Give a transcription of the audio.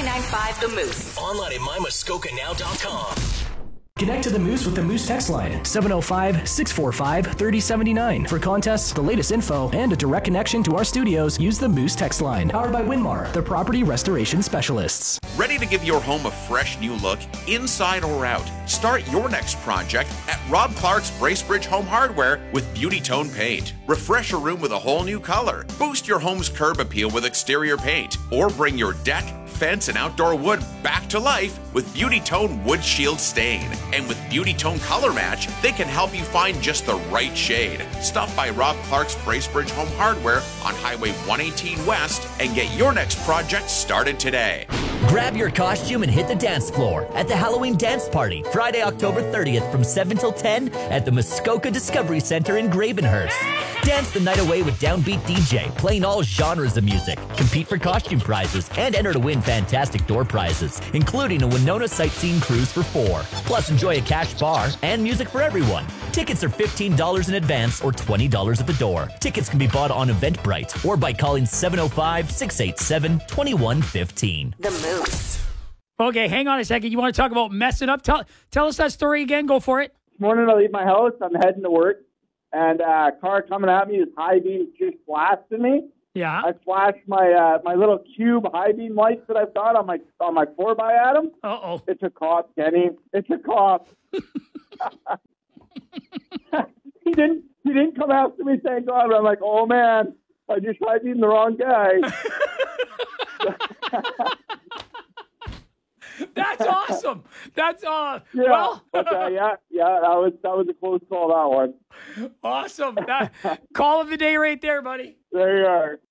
99.5 The Moose. Online at mymuskokanow.com. Connect to the Moose with the Moose text line, 705-645-3079. For contests, the latest info, and a direct connection to our studios, use the Moose text line. Powered by Winmar, the property restoration specialists. Ready to give your home a fresh new look, inside or out? Start your next project at Rob Clark's Bracebridge Home Hardware with Beauty Tone Paint. Refresh a room with a whole new color. Boost your home's curb appeal with exterior paint. Or bring your deck, fence, and outdoor wood back to life with Beauty Tone Wood Shield Stain. And with Beauty Tone Color Match, they can help you find just the right shade. Stop by Rob Clark's Bracebridge Home Hardware on Highway 118 West and get your next project started today. Grab your costume and hit the dance floor at the Halloween Dance Party, Friday, October 30th from 7 till 10 at the Muskoka Discovery Center in Gravenhurst. Dance the night away with Downbeat DJ, playing all genres of music. Compete for costume prizes and enter to win fantastic door prizes, including a Winona sightseeing cruise for 4. Plus, enjoy a cash bar and music for everyone. Tickets are $15 in advance or $20 at the door. Tickets can be bought on Eventbrite or by calling 705-687-2115. The Moose. Okay, hang on a second. You want to talk about messing up? Tell us that story again. Go for it. This morning I leave my house. I'm heading to work. And a car coming at me is high beam just blasting me. Yeah. I flashed my my little cube high beam lights that I've got on my 4x at him. Uh-oh. It's a cop, Kenny. It's a cop. He didn't come after me, thank God. But I'm like, oh man, I just high beamed the wrong guy. That's awesome. That's yeah. well. But, yeah. That was a close call, that one. Awesome. Call of the day right there, buddy. There you are.